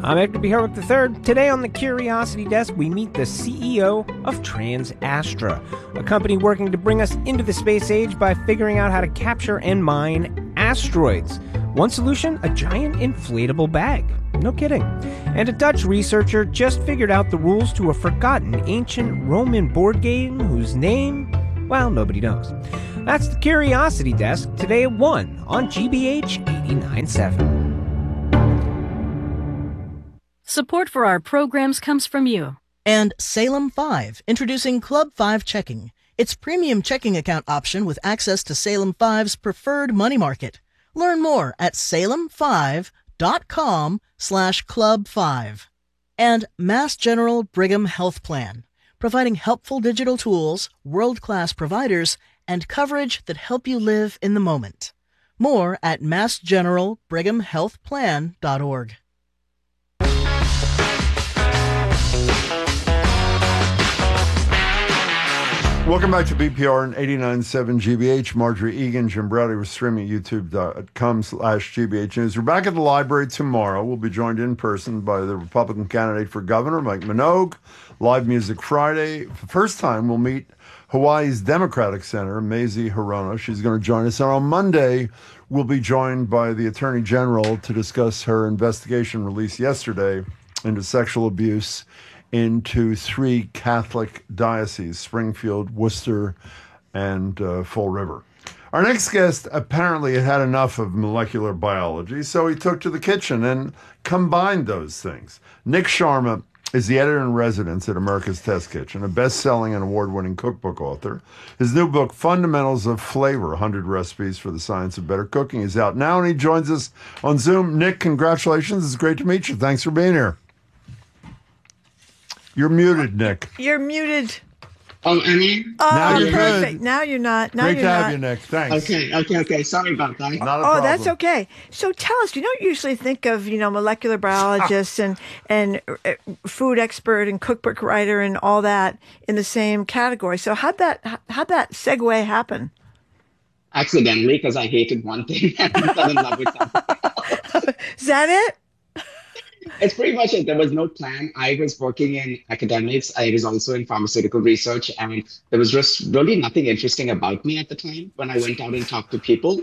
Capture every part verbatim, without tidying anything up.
I'm Edgar B. Herwick the third. Today on the Curiosity Desk, we meet the C E O of TransAstra, a company working to bring us into the space age by figuring out how to capture and mine asteroids. One solution, a giant inflatable bag. No kidding. And a Dutch researcher just figured out the rules to a forgotten ancient Roman board game whose name, well, nobody knows. That's the Curiosity Desk, today at one on G B H eighty-nine point seven. Support for our programs comes from you. And Salem five, introducing Club five Checking. Its premium checking account option with access to Salem five's preferred money market. Learn more at salem five dot com slash club five. And Mass General Brigham Health Plan, providing helpful digital tools, world-class providers, and coverage that help you live in the moment. More at mass general brigham health plan dot org. Welcome back to B P R and eighty-nine point seven G B H. Marjorie Egan, Jim Browdy. We're streaming at youtube.com slash GBH News. We're back at the library tomorrow. We'll be joined in person by the Republican candidate for governor, Mike Minogue. Live Music Friday. For the first time, we'll meet Hawaii's Democratic Senator, Mazie Hirono. She's going to join us. And on Monday, we'll be joined by the Attorney General to discuss her investigation released yesterday into sexual abuse into three Catholic dioceses, Springfield, Worcester, and uh, Fall River. Our next guest apparently had had enough of molecular biology, so he took to the kitchen and combined those things. Nick Sharma is the editor-in-residence at America's Test Kitchen, a best-selling and award-winning cookbook author. His new book, Fundamentals of Flavor, one hundred Recipes for the Science of Better Cooking, is out now, and he joins us on Zoom. Nick, congratulations. It's great to meet you. Thanks for being here. You're muted, Nick. You're muted. Oh, am I? Oh, now you're perfect. good. Now you're not. Now Great you're to have not. you, Nick. Thanks. Okay, okay, okay. Sorry about that. Not a Oh, problem. that's okay. So tell us, you don't usually think of, you know, molecular biologists and and uh, food expert and cookbook writer and all that in the same category. So how'd that how'd that segue happen? Accidentally, because I hated one thing and fell in love with something. Is that it? It's pretty much it. There was no plan. I was working in academics. I was also in pharmaceutical research. And there was just really nothing interesting about me at the time when I went out and talked to people.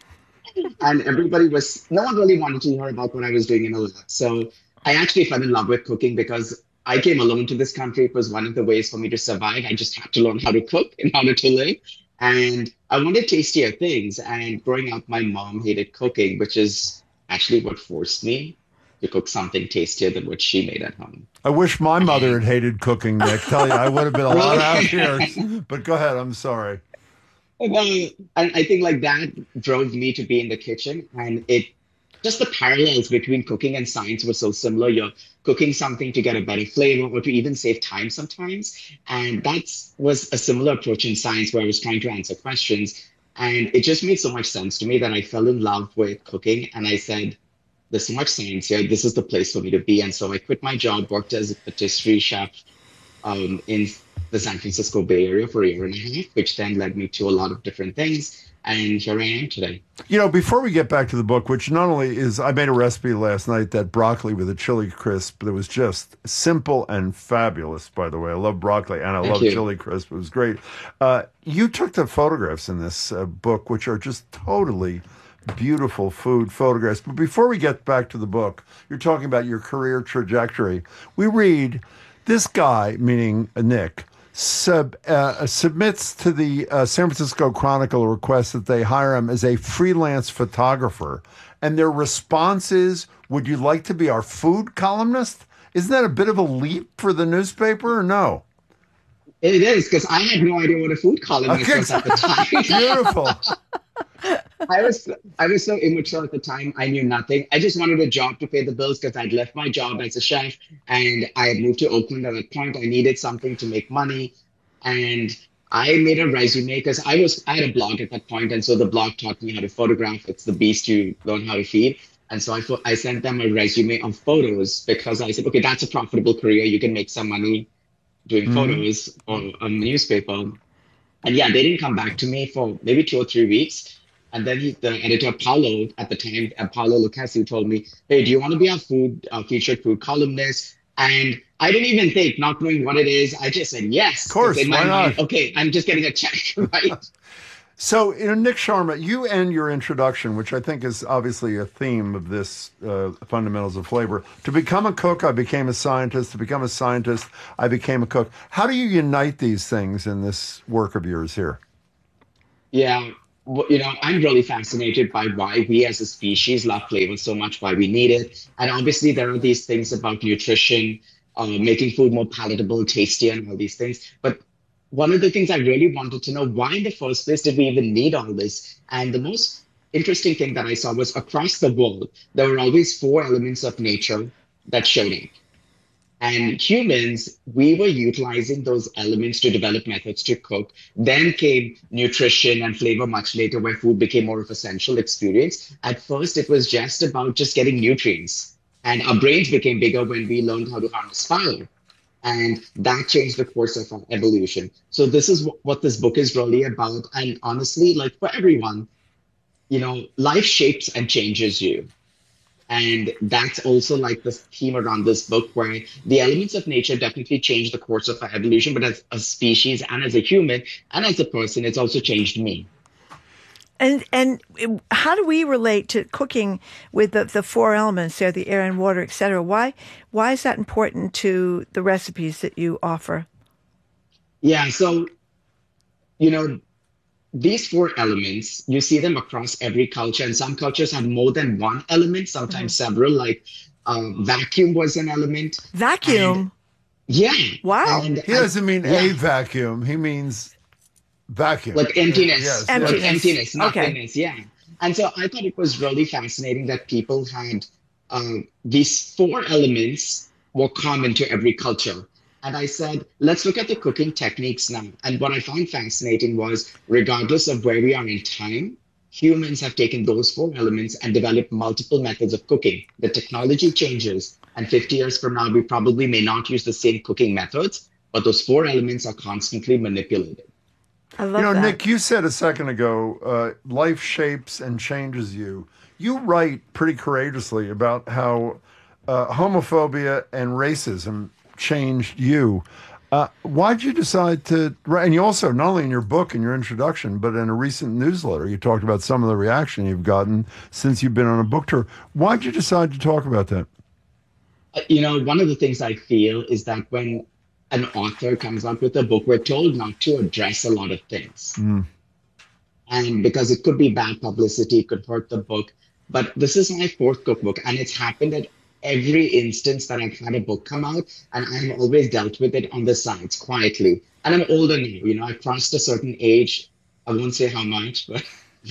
And everybody was, no one really wanted to hear about what I was doing in the lab. So I actually fell in love with cooking because I came alone to this country. It was one of the ways for me to survive. I just had to learn how to cook in order to live. And I wanted tastier things. And growing up, my mom hated cooking, which is actually what forced me to cook something tastier than what she made at home. I wish my mother had hated cooking, Nick. Tell you, I would have been a lot happier. But go ahead. I'm sorry. Well, and I think like that drove me to be in the kitchen, and it just the parallels between cooking and science were so similar. You're cooking something to get a better flavor or to even save time sometimes. And that was a similar approach in science where I was trying to answer questions. And it just made so much sense to me that I fell in love with cooking. And I said, there's so much science here. This is the place for me to be. And so I quit my job, worked as a patisserie chef um, in the San Francisco Bay Area for a year and a half, which then led me to a lot of different things. And here I am today. You know, before we get back to the book, which not only is, I made a recipe last night, that broccoli with a chili crisp that was just simple and fabulous, by the way. I love broccoli and I Thank love you. chili crisp. It was great. Uh, you took the photographs in this uh, book, which are just totally beautiful food photographs. But before we get back to the book, you're talking about your career trajectory. We read, this guy, meaning Nick, sub, uh, submits to the uh, San Francisco Chronicle a request that they hire him as a freelance photographer. And their response is, would you like to be our food columnist? Isn't that a bit of a leap for the newspaper or no? It is, because I had no idea what a food columnist Okay. was at the time. Beautiful. I was I was so immature at the time. I knew nothing. I just wanted a job to pay the bills because I'd left my job as a chef and I had moved to Oakland at that point. I needed something to make money. And I made a resume because I was I had a blog at that point, and so the blog taught me how to photograph. It's the beast you learn how to feed. And so I, fo- I sent them a resume of photos because I said, okay, that's a profitable career. You can make some money doing Mhm. photos or a newspaper. And yeah, they didn't come back to me for maybe two or three weeks. And then he, the editor, Paulo, at the time, uh, Paulo Lucchesi, told me, hey, do you want to be a food, uh, featured food columnist? And I didn't even think, not knowing what it is, I just said yes. Of course, in why my not? mind, okay, I'm just getting a check, right? So, you know, Nick Sharma, you end your introduction, which I think is obviously a theme of this uh, Fundamentals of Flavor. To become a cook, I became a scientist. To become a scientist, I became a cook. How do you unite these things in this work of yours here? Yeah, well, you know, I'm really fascinated by why we as a species love flavor so much, why we need it. And obviously, there are these things about nutrition, uh, making food more palatable, tastier, and all these things. But one of the things I really wanted to know, why in the first place did we even need all this? And the most interesting thing that I saw was across the world, there were always four elements of nature that showed up. And humans, we were utilizing those elements to develop methods to cook. Then came nutrition and flavor much later, where food became more of a central experience. At first, it was just about just getting nutrients. And our brains became bigger when we learned how to harness fire. And that changed the course of our evolution. So this is what this book is really about. And honestly, like for everyone, you know, life shapes and changes you. And that's also like the theme around this book, where the elements of nature definitely changed the course of our evolution. But as a species and as a human and as a person, it's also changed me. And and how do we relate to cooking with the, the four elements there, the air and water, et cetera? Why, why is that important to the recipes that you offer? Yeah, so, you know, these four elements, you see them across every culture, and some cultures have more than one element, sometimes mm-hmm. several, like uh, vacuum was an element. Vacuum? And, yeah. Wow. And, he doesn't mean yeah. a vacuum. He means vacuum. Like emptiness. Yes, emptiness. Like emptiness, Okay. nothingness, yeah. And so I thought it was really fascinating that people had uh, these four elements were common to every culture. And I said, let's look at the cooking techniques now. And what I found fascinating was, regardless of where we are in time, humans have taken those four elements and developed multiple methods of cooking. The technology changes, and fifty years from now, we probably may not use the same cooking methods, but those four elements are constantly manipulated. I love You know, that. Nick, you said a second ago, uh, life shapes and changes you. You write pretty courageously about how uh, homophobia and racism changed you. Uh, why'd you decide to write? And you also, not only in your book and your introduction, but in a recent newsletter, you talked about some of the reaction you've gotten since you've been on a book tour. Why'd you decide to talk about that? You know, one of the things I feel is that when an author comes out with a book, we're told not to address a lot of things. Mm. And because it could be bad publicity, it could hurt the book. But this is my fourth cookbook, and it's happened at every instance that I've had a book come out, and I've always dealt with it on the sides quietly. And I'm older now, you know, I've crossed a certain age. I won't say how much, but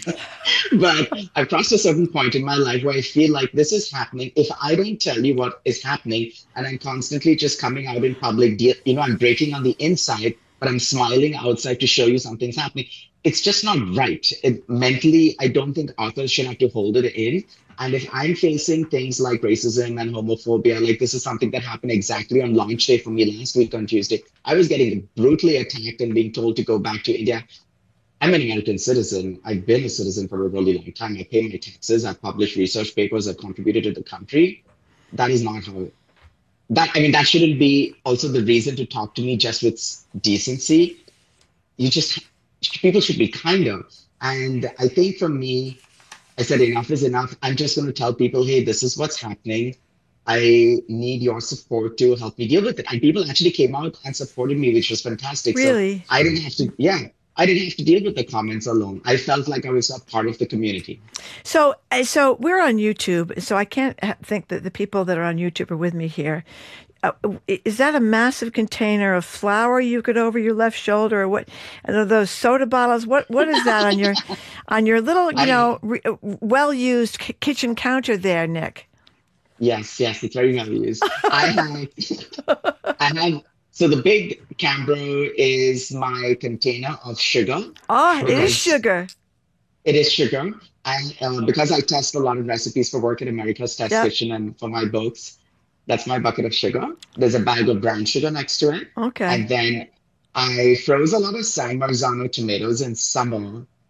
but I've crossed a certain point in my life where I feel like this is happening. If I don't tell you what is happening, and I'm constantly just coming out in public, you know, I'm breaking on the inside, but I'm smiling outside to show you something's happening. It's just not right. It, mentally, I don't think authors should have to hold it in. And if I'm facing things like racism and homophobia, like this is something that happened exactly on launch day for me last week on Tuesday. I was getting brutally attacked and being told to go back to India. I'm an American citizen. I've been a citizen for a really long time. I pay my taxes. I've published research papers. I've contributed to the country. That is not how, that, I mean, that shouldn't be also the reason to talk to me just with decency. You just, people should be kinder. And I think for me, I said, enough is enough. I'm just going to tell people, hey, this is what's happening. I need your support to help me deal with it. And people actually came out and supported me, which was fantastic. Really? So I didn't have to, yeah, I didn't have to deal with the comments alone. I felt like I was a part of the community. So, uh, so we're on YouTube, so I can't ha- think that the people that are on YouTube are with me here. Uh, is that a massive container of flour you could over your left shoulder, or what? And are those soda bottles? What what is that on your on your little, you know, re, well used k- kitchen counter there, Nick? Yes, yes, it's very well used. I have, I have. So the big Cambro is my container of sugar. Oh, it is sugar. It is sugar, and uh, because I test a lot of recipes for work at America's Test yep. Kitchen and for my books. That's my bucket of sugar. There's a bag of brown sugar next to it. Okay. And then I froze a lot of San Marzano tomatoes in summer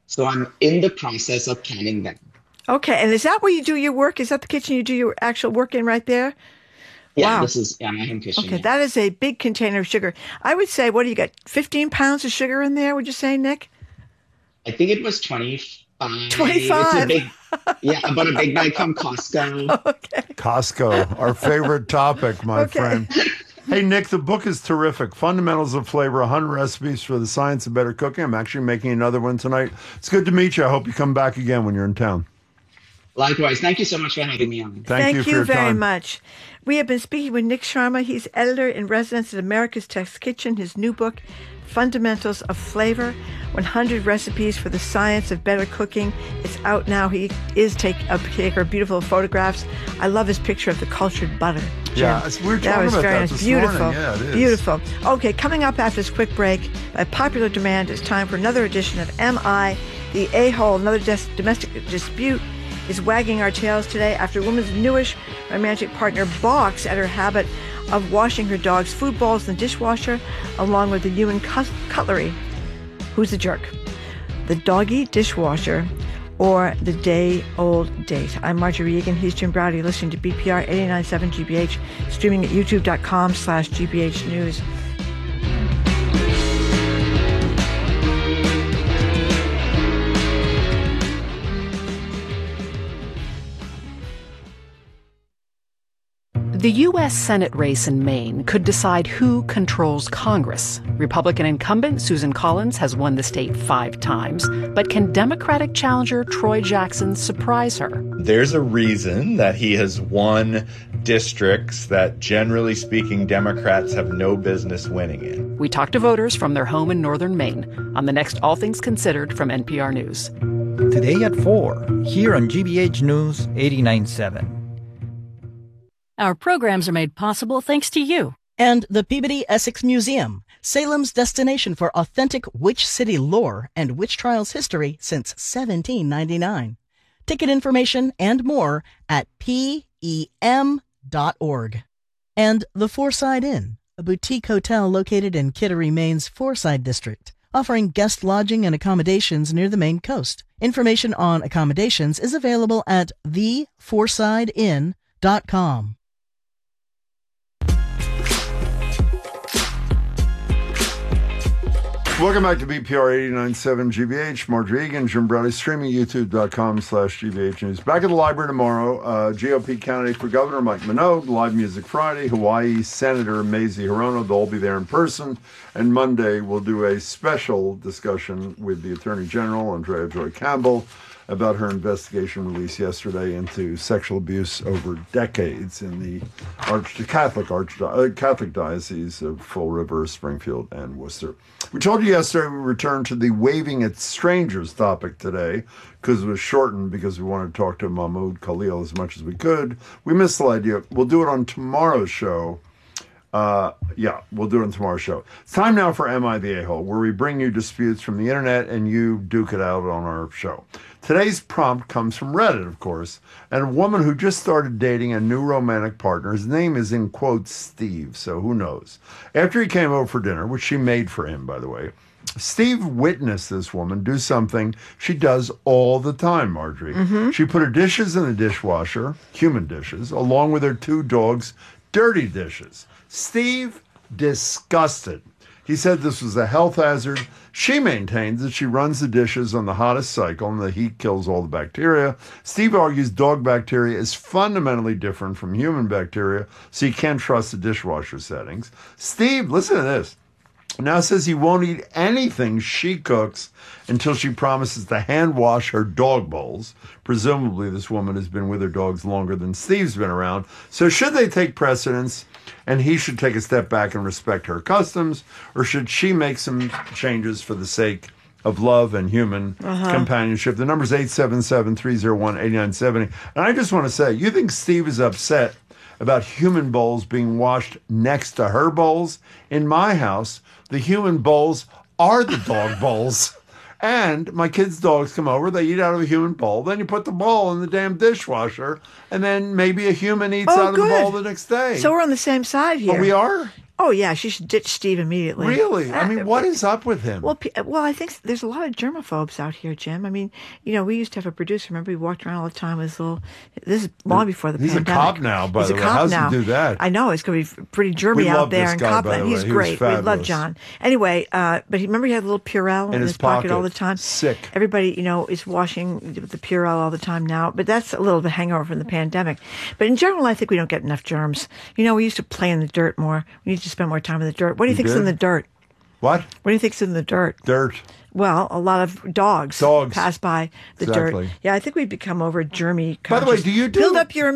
So I'm in the process of canning them. Okay, and is that where you do your work? Is that the kitchen you do your actual work in right there? Yeah, Wow. this is yeah, my home kitchen. Okay, yeah. that is a big container of sugar. I would say, what do you got? fifteen pounds of sugar in there, would you say, Nick? I think it was twenty-five. twenty-five. It's a big, yeah, about a big bag from Costco. Okay. Costco, our favorite topic, my Okay. friend. Hey, Nick, the book is terrific. Fundamentals of Flavor, one hundred Recipes for the Science of Better Cooking. I'm actually making another one tonight. It's good to meet you. I hope you come back again when you're in town. Likewise. Thank you so much for having me on. Thank, Thank you for your very time. much. We have been speaking with Nick Sharma. He's editor in residence at America's Test Kitchen. His new book, Fundamentals of Flavor, one hundred Recipes for the Science of Better Cooking. It's out now. He is take a taker of beautiful photographs. I love his picture of the cultured butter. Jim. Yeah, it's- we were that talking was about very that nice. this Beautiful. morning. Yeah, it is. Beautiful. Okay, coming up after this quick break, by popular demand, it's time for another edition of M I, the A-Hole. Another des- domestic dispute is wagging our tails today after a woman's newish romantic partner balks at her habit of washing her dog's food bowls in the dishwasher along with the human cut- cutlery. Who's the jerk? The doggy dishwasher or the day-old date? I'm Marjorie Egan. He's Jim Browdy, listening to B P R eighty-nine point seven G B H, streaming at youtube.com slash GBH News. The U S Senate race in Maine could decide who controls Congress. Republican incumbent Susan Collins has won the state five times, but can Democratic challenger Troy Jackson surprise her? There's a reason that he has won districts that, generally speaking, Democrats have no business winning in. We talked to voters from their home in northern Maine on the next All Things Considered from N P R News. Today at four, here on G B H News eighty-nine point seven. Our programs are made possible thanks to you. And the Peabody Essex Museum, Salem's destination for authentic witch city lore and witch trials history since seventeen ninety-nine. Ticket information and more at P E M dot org. And the Fourside Inn, a boutique hotel located in Kittery, Maine's Fourside district, offering guest lodging and accommodations near the Maine coast. Information on accommodations is available at the fourside inn dot com. Welcome back to B P R eighty-nine point seven G B H. Marjorie Egan, Jim Browdy, streaming youtube.com slash GBH News. Back at the library tomorrow, uh, G O P candidate for governor Mike Minogue, Live Music Friday, Hawaii Senator Mazie Hirono, they'll all be there in person. And Monday, we'll do a special discussion with the Attorney General, Andrea Joy Campbell, about her investigation released yesterday into sexual abuse over decades in the Arch- Catholic Arch- uh, Catholic Diocese of Fall River, Springfield, and Worcester. We told you yesterday we returned to the waving at strangers topic today because it was shortened because we wanted to talk to Mahmoud Khalil as much as we could. We missed the idea. We'll do it on tomorrow's show. Uh, yeah, we'll do it on tomorrow's show. It's time now for M I the A-Hole, where we bring you disputes from the internet and you duke it out on our show. Today's prompt comes from Reddit, of course, and a woman who just started dating a new romantic partner. His name is in quotes Steve, so who knows. After he came over for dinner, which she made for him, by the way, Steve witnessed this woman do something she does all the time, Marjorie. Mm-hmm. She put her dishes in the dishwasher, human dishes, along with her two dogs' dirty dishes. Steve, disgusted. He said this was a health hazard. She maintains that she runs the dishes on the hottest cycle and the heat kills all the bacteria. Steve argues dog bacteria is fundamentally different from human bacteria, so you can't trust the dishwasher settings. Steve, listen to this, now says he won't eat anything she cooks until she promises to hand wash her dog bowls. Presumably, this woman has been with her dogs longer than Steve's been around. So should they take precedence and he should take a step back and respect her customs, or should she make some changes for the sake of love and human uh-huh. companionship? The number's eight seven seven, three oh one, eight nine seven oh. And I just want to say, you think Steve is upset about human bowls being washed next to her bowls? In my house, the human bowls are the dog bowls. And my kids' dogs come over, they eat out of a human bowl, then you put the bowl in the damn dishwasher, and then maybe a human eats oh, out good. of the bowl the next day. So we're on the same side here. Oh, we are? Oh, yeah, she should ditch Steve immediately. Really? I Uh, mean, what is up with him? Well, pe- well, I think there's a lot of germaphobes out here, Jim. I mean, you know, we used to have a producer. Remember, he walked around all the time with his little. This is long before the He's pandemic. a cop now, by He's the a way. cop How's now. he do that? I know it's going to be pretty germy We out love there this in guy, by Copland. the He's way. He was great. We love fabulous. John. Anyway, uh, but he, remember he had a little Purell in, In his, his pocket. pocket. all the time. Sick. Everybody, you know, is washing with the Purell all the time now. But that's a little bit hangover from the pandemic. But in general, I think we don't get enough germs. You know, we used to play in the dirt more. We need to spend more time in the dirt. What do you We think's did? in the dirt? What? What do you think's in the dirt? Dirt. Well, a lot of dogs, Dogs. pass by the Exactly. dirt. Yeah, I think we've become over germy. By the way, conscious. do you do- build up your